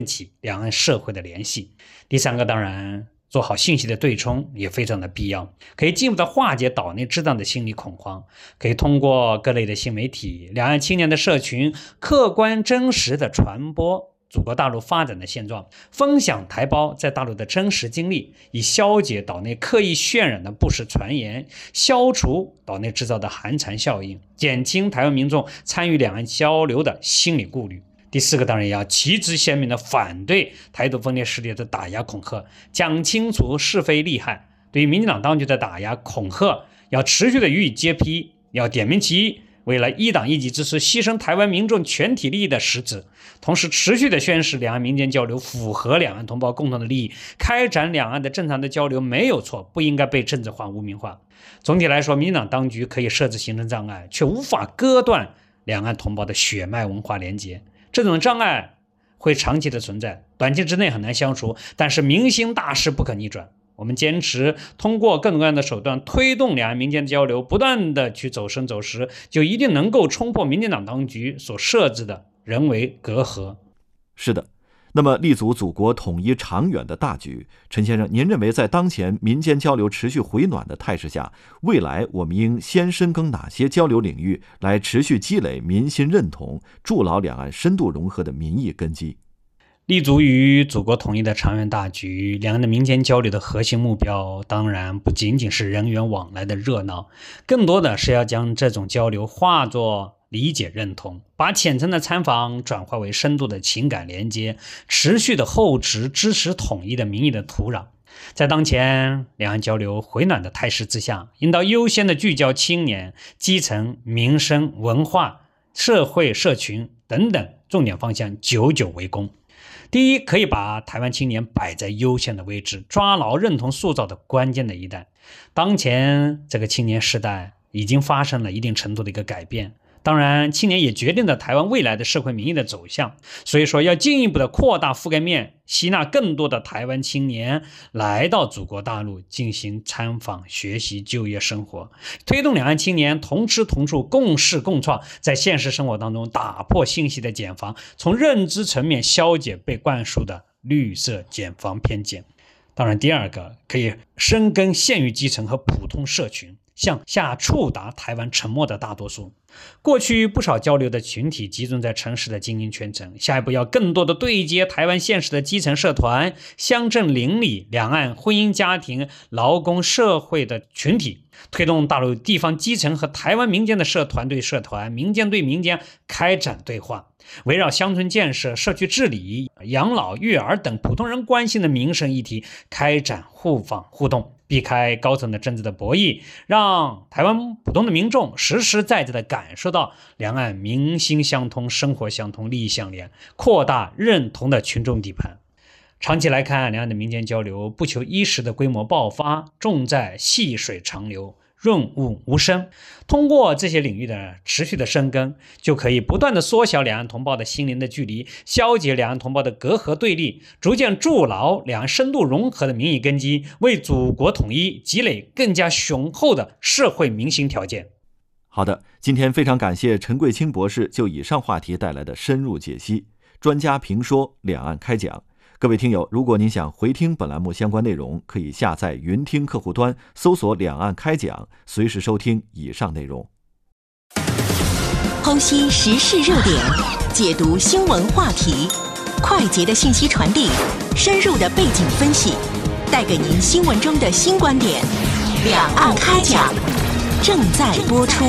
起两岸社会的联系。第三个，当然做好信息的对冲也非常的必要，可以进一步的化解岛内之战的心理恐慌，可以通过各类的新媒体、两岸青年的社群，客观真实的传播祖国大陆发展的现状，分享台胞在大陆的真实经历，以消解岛内刻意渲染的不实传言，消除岛内制造的寒蝉效应，减轻台湾民众参与两岸交流的心理顾虑。第四个，当然要旗帜鲜明的反对台独分裂势力的打压恐吓，讲清楚是非利害。对于民进党当局的打压恐吓，要持续的予以揭批，要点名其意，为了一党一己之私牺牲台湾民众全体利益的实质，同时持续的宣示两岸民间交流符合两岸同胞共同的利益，开展两岸的正常的交流没有错，不应该被政治化污名化。总体来说，民进党当局可以设置行政障碍，却无法割断两岸同胞的血脉文化连结。这种障碍会长期的存在，短期之内很难消除，但是民心大势不可逆转。我们坚持通过各种各样的手段推动两岸民间交流，不断的去走深走实，就一定能够冲破民进党当局所设置的人为隔阂。 是的，那么立足祖国统一长远的大局，陈先生，您认为在当前民间交流持续回暖的态势下，未来我们应先深耕哪些交流领域，来持续积累民心认同，筑牢两岸深度融合的民意根基？ 立足于祖国统一的长远大局，两岸的民间交流的核心目标当然不仅仅是人员往来的热闹，更多的是要将这种交流化作理解认同，把浅层的参访转化为深度的情感连接，持续的厚植支持统一的民意的土壤。在当前两岸交流回暖的态势之下，应当优先的聚焦青年、基层、民生、文化、社会、社群等等重点方向，久久为功。第一，可以把台湾青年摆在优先的位置，抓牢认同塑造的关键的一代。当前这个青年时代已经发生了一定程度的一个改变，当然青年也决定了台湾未来的社会民意的走向，所以说要进一步的扩大覆盖面，吸纳更多的台湾青年来到祖国大陆进行参访、学习、就业、生活，推动两岸青年同吃同住、共事共创，在现实生活当中打破信息的茧房，从认知层面消解被灌输的绿色茧房偏见。当然第二个，可以深耕县域基层和普通社群，向下触达台湾沉默的大多数。过去不少交流的群体集中在城市的精英圈层，下一步要更多的对接台湾现实的基层社团、乡镇邻里、两岸婚姻家庭、劳工社会的群体，推动大陆地方基层和台湾民间的社团对社团、民间对民间开展对话，围绕乡村建设、社区治理、养老、育儿等普通人关心的民生议题开展互访互动，避开高层的政治的博弈，让台湾普通的民众实实在在的感受到两岸民心相通、生活相通、利益相连，扩大认同的群众底盘。长期来看，两岸的民间交流不求一时的规模爆发，重在细水长流、润物无声。通过这些领域的持续的深耕，就可以不断的缩小两岸同胞的心灵的距离，消解两岸同胞的隔阂对立，逐渐筑牢两岸深度融合的民意根基，为祖国统一积累更加雄厚的社会民心条件。 好的，今天非常感谢陈贵清博士就以上话题带来的深入解析，专家评说，两岸开讲。各位听友，如果您想回听本栏目相关内容，可以下载云听客户端，搜索两岸开讲，随时收听以上内容。 剖析时事热点，解读新闻话题，快捷的信息传递，深入的背景分析，带给您新闻中的新观点。两岸开讲正在播出。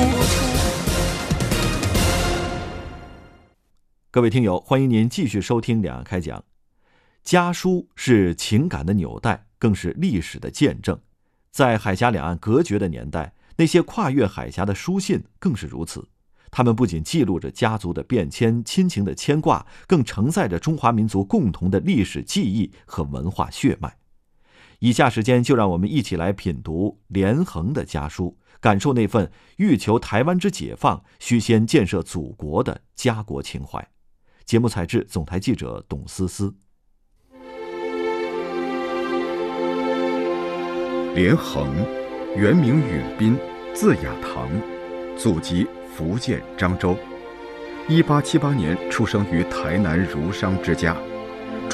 各位听友，欢迎您继续收听两岸开讲。家书是情感的纽带，更是历史的见证。在海峡两岸隔绝的年代，那些跨越海峡的书信更是如此。他们不仅记录着家族的变迁、亲情的牵挂，更承载着中华民族共同的历史记忆和文化血脉。以下时间就让我们一起来品读连横的家书，感受那份欲求台湾之解放，须先建设祖国的家国情怀。节目采制总台记者董思思。 连横，原名允斌，字雅堂，祖籍福建漳州。1878年出生于台南儒商之家。